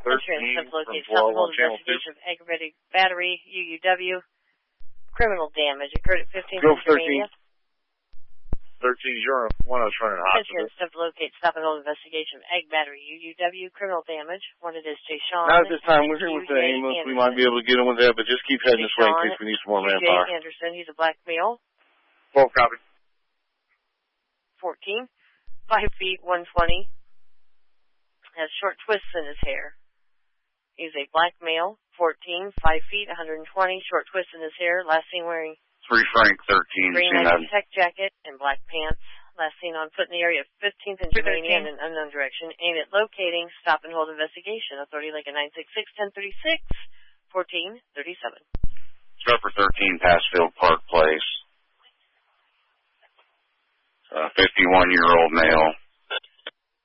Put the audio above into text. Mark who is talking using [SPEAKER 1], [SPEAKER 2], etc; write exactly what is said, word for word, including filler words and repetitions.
[SPEAKER 1] thirteen
[SPEAKER 2] Insurance
[SPEAKER 1] from
[SPEAKER 2] locate
[SPEAKER 1] twelve
[SPEAKER 2] supplemental
[SPEAKER 1] on channel two.
[SPEAKER 2] investigation of aggravated battery, U U W, criminal damage occurred at fifteen
[SPEAKER 1] Go
[SPEAKER 2] from
[SPEAKER 1] for thirteen.
[SPEAKER 2] Germania.
[SPEAKER 1] thirteen zero one, I was running a hospital.
[SPEAKER 2] Insurance locate supplemental investigation of egg battery, U U W, criminal damage. Wanted is Jay Sean.
[SPEAKER 1] Not at this time. We're here with the
[SPEAKER 2] J.
[SPEAKER 1] ambulance. We
[SPEAKER 2] Anderson.
[SPEAKER 1] might be able to get him with that, but just keep heading this way in case we need some more
[SPEAKER 2] J.
[SPEAKER 1] manpower.
[SPEAKER 2] Anderson, he's a black male.
[SPEAKER 1] twelve copy.
[SPEAKER 2] fourteen. five feet, one twenty. Has short twists in his hair. He's a black male. fourteen. five feet, one hundred twenty. Short twists in his hair. Last seen wearing
[SPEAKER 3] Three Frank thirteen.
[SPEAKER 2] green Nike tech jacket and black pants. Last seen on foot in the area of fifteenth and Germania in an unknown direction. Aim at locating. Stop and hold investigation. Authority like a nine six six, ten thirty-six, fourteen thirty-seven.
[SPEAKER 3] Trevor thirteen, Passfield Park Place. Uh, fifty-one-year-old male.